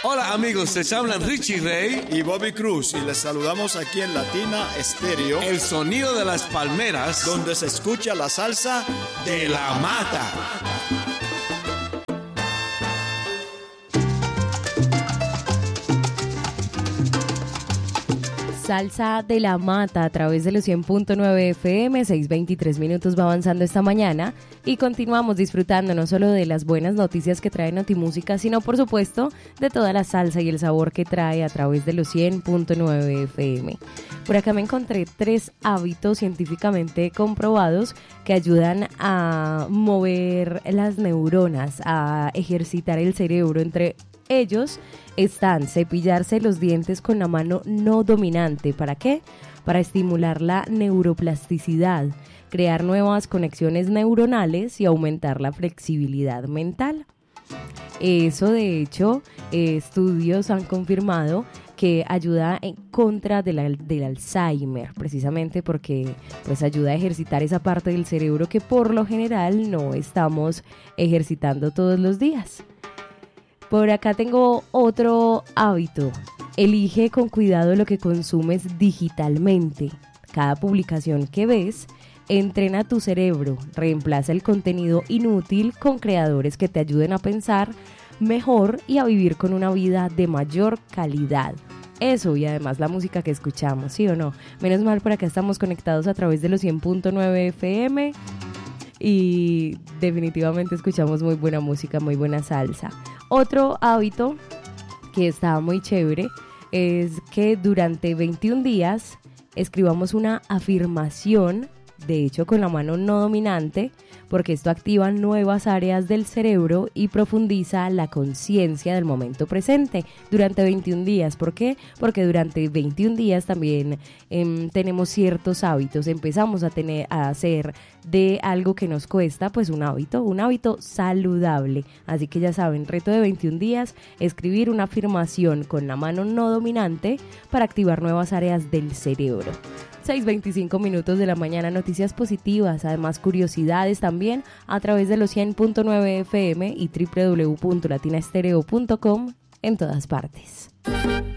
Hola amigos, les hablan Richie Ray y Bobby Cruz y les saludamos aquí en Latina Estéreo, el sonido de las palmeras, donde se escucha la salsa de la mata. Salsa de la Mata a través de los 100.9 FM, 6:23 minutos va avanzando esta mañana y continuamos disfrutando no solo de las buenas noticias que trae Notimúsica, sino por supuesto de toda la salsa y el sabor que trae a través de los 100.9 FM. Por acá me encontré 3 hábitos científicamente comprobados que ayudan a mover las neuronas, a ejercitar el cerebro. Entre ellos están cepillarse los dientes con la mano no dominante. ¿Para qué? Para estimular la neuroplasticidad, crear nuevas conexiones neuronales y aumentar la flexibilidad mental. Eso, de hecho, estudios han confirmado que ayuda en contra del Alzheimer, precisamente porque pues ayuda a ejercitar esa parte del cerebro que por lo general no estamos ejercitando todos los días. Por acá tengo otro hábito. Elige con cuidado lo que consumes digitalmente. Cada publicación que ves entrena tu cerebro, reemplaza el contenido inútil con creadores que te ayuden a pensar mejor y a vivir con una vida de mayor calidad. Eso, y además la música que escuchamos, ¿sí o no? Menos mal, por acá estamos conectados a través de los 100.9 FM y definitivamente escuchamos muy buena música, muy buena salsa. Otro hábito que está muy chévere es que durante 21 días escribamos una afirmación, de hecho con la mano no dominante, porque esto activa nuevas áreas del cerebro y profundiza la conciencia del momento presente durante 21 días. ¿Por qué? Porque durante 21 días también tenemos ciertos hábitos, empezamos a hacer de algo que nos cuesta, pues un hábito saludable. Así que ya saben, reto de 21 días, escribir una afirmación con la mano no dominante para activar nuevas áreas del cerebro. 6:25 minutos de la mañana, noticias positivas, además curiosidades también a través de los 100.9 FM y www.latinaestereo.com en todas partes.